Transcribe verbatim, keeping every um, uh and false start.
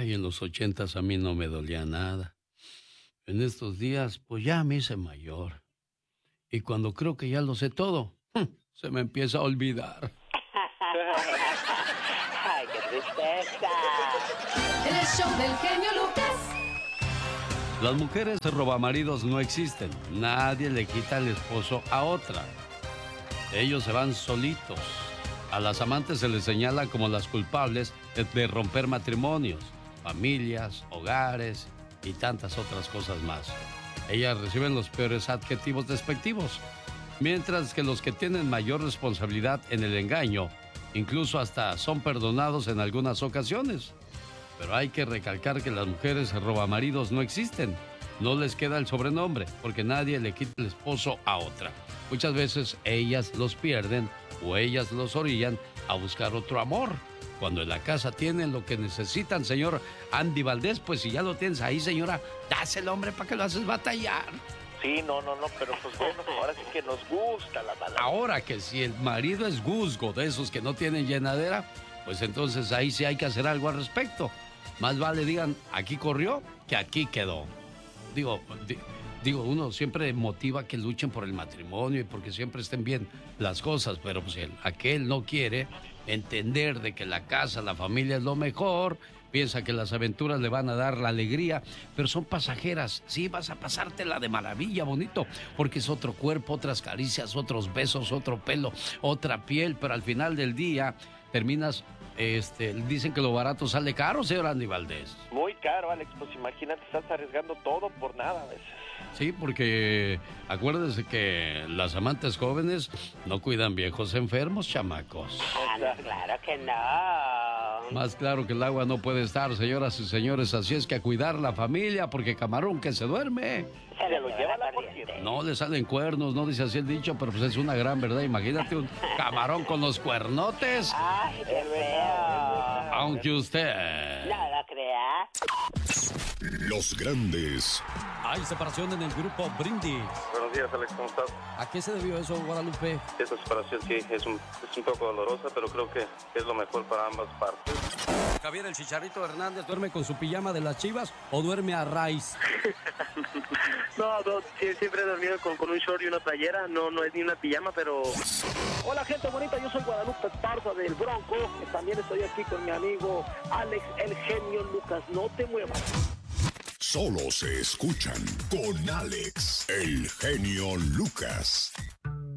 Ay, en los ochentas a mí no me dolía nada. En estos días, pues ya me hice mayor. Y cuando creo que ya lo sé todo, se me empieza a olvidar. ¡Ay, qué tristeza! El show del genio Lucas. Las mujeres robamaridos no existen. Nadie le quita el esposo a otra. Ellos se van solitos. A las amantes se les señala como las culpables de, de romper matrimonios, familias, hogares y tantas otras cosas más. Ellas reciben los peores adjetivos despectivos, mientras que los que tienen mayor responsabilidad en el engaño, incluso hasta son perdonados en algunas ocasiones. Pero hay que recalcar que las mujeres robamaridos no existen. No les queda el sobrenombre, porque nadie le quita el esposo a otra. Muchas veces ellas los pierden o ellas los orillan a buscar otro amor. Cuando en la casa tienen lo que necesitan, señor Andy Valdés, pues si ya lo tienes ahí, señora, dáselo, hombre, para que lo haces batallar. Sí, no, no, no, pero pues bueno, ahora sí que nos gusta la balada. Ahora que si el marido es guzgo de esos que no tienen llenadera, pues entonces ahí sí hay que hacer algo al respecto. Más vale digan, aquí corrió, que aquí quedó. Digo, di, digo, uno siempre motiva que luchen por el matrimonio y porque siempre estén bien las cosas, pero pues el, aquel no quiere entender de que la casa, la familia es lo mejor, piensa que las aventuras le van a dar la alegría, pero son pasajeras. Sí, vas a pasártela de maravilla, bonito, porque es otro cuerpo, otras caricias, otros besos, otro pelo, otra piel, pero al final del día terminas, este, dicen que lo barato sale caro, señor Andy Valdés. Muy caro, Alex, pues imagínate, estás arriesgando todo por nada a veces. Sí, porque acuérdese que las amantes jóvenes no cuidan viejos enfermos, chamacos. Ah, no, claro que no. Más claro que el agua no puede estar, señoras y señores, así es que a cuidar la familia, porque camarón que se duerme Se lo lleva la corriente. no le salen cuernos, no dice así el dicho, pero pues es una gran verdad. Imagínate un camarón con los cuernotes. Ay, qué feo. Aunque usted... No lo crea. Los grandes Hay separación en el grupo Brindis. Buenos días, Alex, ¿cómo estás? ¿A qué se debió eso, Guadalupe? Esta separación sí es un, es un poco dolorosa, pero creo que es lo mejor para ambas partes. Javier el Chicharito Hernández duerme con su pijama de las Chivas o duerme a raíz. No, no, sí, siempre he dormido con, con un short y una playera, no, no es ni una pijama, pero... Hola gente bonita, yo soy Guadalupe Esparza del Bronco, también estoy aquí con mi amigo Alex el Genio Lucas, no te muevas. solo se escuchan con Alex, el genio Lucas.